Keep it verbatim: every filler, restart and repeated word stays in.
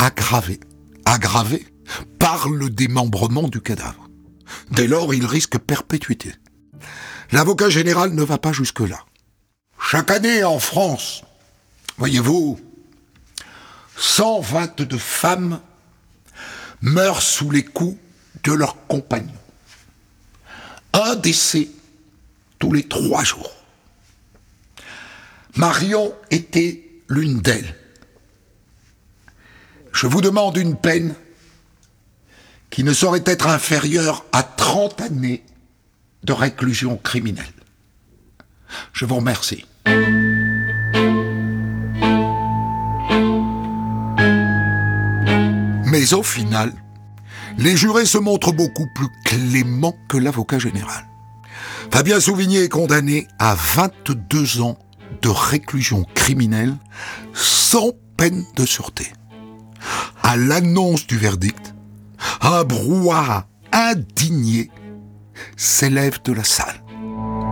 aggravé, aggravé par le démembrement du cadavre. Dès lors, il risque perpétuité. L'avocat général ne va pas jusque-là. Chaque année en France, voyez-vous, cent vingt-deux femmes meurent sous les coups de leurs compagnons. Un décès tous les trois jours. Marion était l'une d'elles. Je vous demande une peine qui ne saurait être inférieure à trente années de réclusion criminelle. Je vous remercie. Mais au final, les jurés se montrent beaucoup plus cléments que l'avocat général. Fabien Souvigné est condamné à vingt-deux ans de réclusion criminelle sans peine de sûreté. À l'annonce du verdict, un brouhaha indigné s'élève de la salle.